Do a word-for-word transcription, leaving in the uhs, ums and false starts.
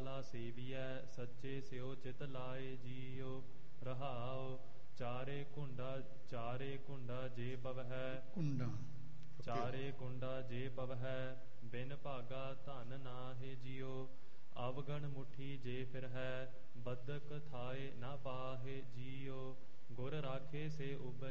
ਵਾਲਾ ਸੇਵੀਐ ਸੱਚੇ ਸਿਓ ਚਿਤ ਲਾਏ ਜੀਓ। ਰਹਾਉ ਚਾਰੇ ਕੁੰਡਾ ਚਾਰੇ ਕੁੰਡਾ ਜੇ ਪਵਹਿ ਕੁੰਡਾ ਚਾਰੇ ਕੁੰਡਾ ਜੇ ਪਵਹਿ ਬਿਨ ਭਾਗਾ ਧਨ ਨਾਹਿ ਜੀਓ। ਅਵਗਣ ਮੁਠੀ ਜੇ ਫਿਰ ਹੈ ਬਦਕ ਥਾਏ ਨਾ ਪਾਹੇ ਜੀਓ। ਗੁਰ ਰਾਖੇ ਸੇ ਉਬਰ